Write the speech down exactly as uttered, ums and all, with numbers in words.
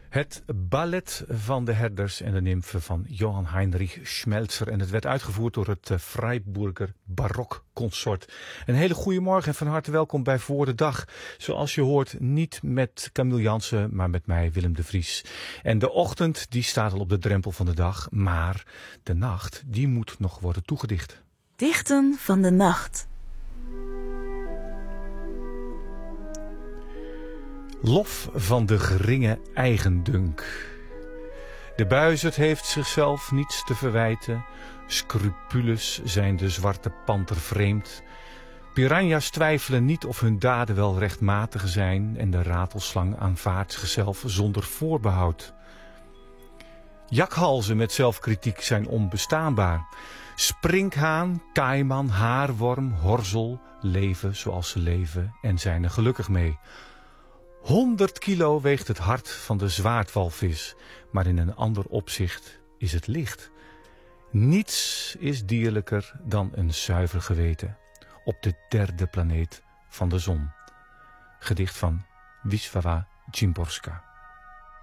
Het ballet van de herders en de nymfen van Johann Heinrich Schmelzer. En het werd uitgevoerd door het Freiburger Barok Consort. Een hele goede morgen en van harte welkom bij Voor de Dag. Zoals je hoort, niet met Camille Jansen, maar met mij, Willem de Vries. En de ochtend die staat al op de drempel van de dag, maar de nacht die moet nog worden toegedicht. Dichten van de nacht. Lof van de geringe eigendunk. De buizerd heeft zichzelf niets te verwijten. Scrupules zijn de zwarte panter vreemd. Piranha's twijfelen niet of hun daden wel rechtmatig zijn. En de ratelslang aanvaardt zichzelf zonder voorbehoud. Jakhalzen met zelfkritiek zijn onbestaanbaar. Sprinkhaan, kaiman, haarworm, horzel leven zoals ze leven en zijn er gelukkig mee. honderd kilo weegt het hart van de zwaardwalvis, maar in een ander opzicht is het licht. Niets is dierlijker dan een zuiver geweten op de derde planeet van de zon. Gedicht van Wisława Szymborska.